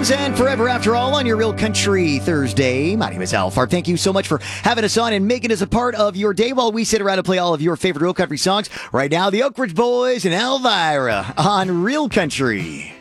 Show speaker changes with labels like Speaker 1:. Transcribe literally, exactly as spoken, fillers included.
Speaker 1: Songs and Forever After All on your Real Country Thursday. My name is Al Farb. Thank you so much for having us on and making us a part of your day while we sit around and play all of your favorite Real Country songs. Right now, the Oak Ridge Boys and Elvira on Real Country.